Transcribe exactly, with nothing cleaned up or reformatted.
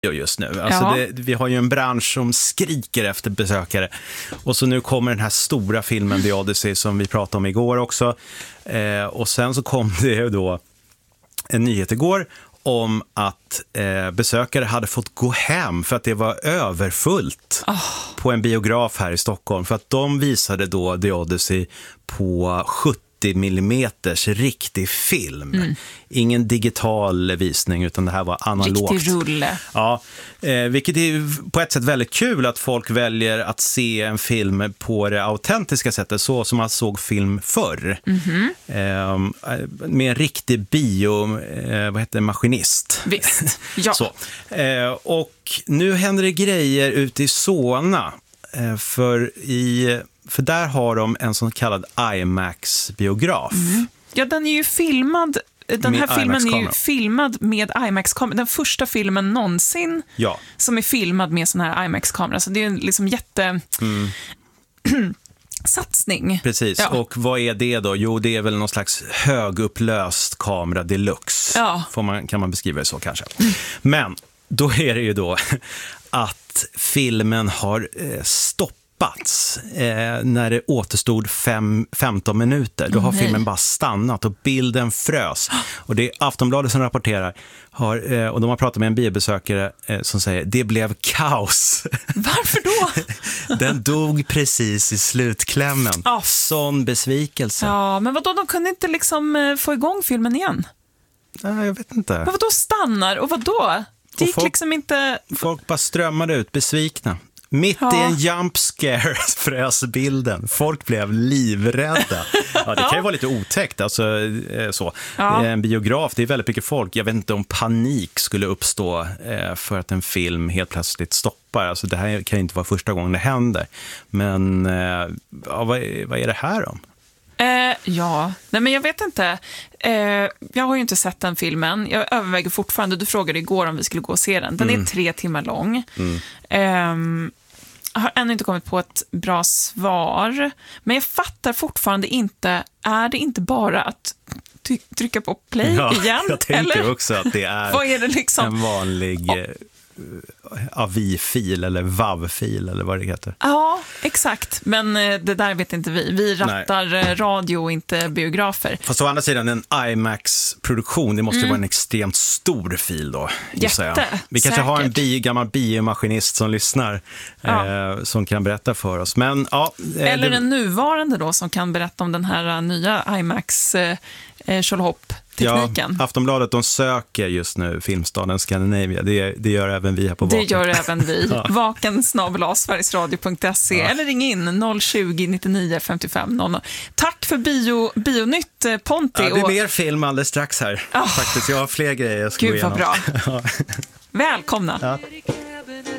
just nu. Alltså Ja. det, vi har ju en bransch som skriker efter besökare. Och så nu kommer den här stora filmen The Odyssey som vi pratade om igår också. Eh, och sen så kom det ju då en nyhet igår om att eh, besökare hade fått gå hem för att det var överfullt oh. på en biograf här i Stockholm. För att de visade då The Odyssey på sjuttio millimeters riktig film. Mm. Ingen digital visning utan det här var analogt. Riktig rulle. Ja, eh, vilket är på ett sätt väldigt kul att folk väljer att se en film på det autentiska sättet så som man såg film förr. Mm-hmm. Eh, med en riktig bio, eh, vad heter det, maskinist. Visst, ja. Så. Eh, och nu händer det grejer ute i Solna. Eh, för i... För där har de en sån kallad IMAX-biograf. Mm. Ja, den är ju filmad. Den med här filmen IMAX-kamera. är ju filmad med IMAX-kamera. Den första filmen någonsin ja. som är filmad med sån här IMAX-kamera. Så det är en liksom jätte... Mm. satsning. Precis, ja. Och vad är det då? Jo, det är väl någon slags högupplöst kamera deluxe. Ja. Får man, kan man beskriva det så kanske. Mm. Men då är det ju då att filmen har eh, stoppat Eh, när det återstod fem, femton minuter. Då har Nej. filmen bara stannat och bilden frös. Och det är Aftonbladet som rapporterar har, eh, och de har pratat med en biobesökare eh, som säger det blev kaos. Varför då? Den dog precis i slutklämmen. Oh. Sån besvikelse. Ja, men vadå, de kunde inte liksom eh, få igång filmen igen? Nej, jag vet inte. Men vadå stannar? Och vadå? Det gick folk, liksom inte... Folk bara strömmade ut, besvikna. Mitt ja. i en jump scare frös bilden. Folk blev livrädda. Ja, det kan ju vara lite otäckt. Alltså, så. Ja. En biograf, det är väldigt mycket folk. Jag vet inte om panik skulle uppstå för att en film helt plötsligt stoppar. Alltså, det här kan ju inte vara första gången det händer. Men ja, vad, är, vad är det här om? Eh, ja, nej men jag vet inte. Eh, jag har ju inte sett den filmen. Jag överväger fortfarande. Du frågade igår om vi skulle gå och se den. Den mm. är tre timmar lång. Mm. Eh, jag har ännu inte kommit på ett bra svar. Men jag fattar fortfarande inte. Är det inte bara att ty- trycka på play ja, igen? Jag tänker eller? också att det är, vad är det liksom? en vanlig... Oh. A V I-fil eller V A V-fil eller vad det heter. Ja, exakt. Men det där vet inte vi. Vi rattar Nej. radio och inte biografer. Fast å andra sidan, en IMAX-produktion, det måste mm. ju vara en extremt stor fil då. Jätte, vi kanske säkert. har en bi- gammal biomaskinist som lyssnar ja. eh, som kan berätta för oss. Men, ja, eh, eller det... en nuvarande då som kan berätta om den här nya IMAX eh, Tjolhopp. Tekniken. Ja, Aftonbladet, de söker just nu Filmstaden Scandinavia. Det, det gör även vi här på Vaken. Vaken. Det gör även vi. ja. Vaken snabel-a sverigesradio punkt se ja. Eller ring in noll tjugo nittionio femtiofem noll noll. Tack för bio, Bionytt, Ponti. Ja, det är och... mer film alldeles strax här. Oh. Faktiskt, jag har fler grejer jag ska Gud, gå igenom. vad bra. Välkomna. Ja.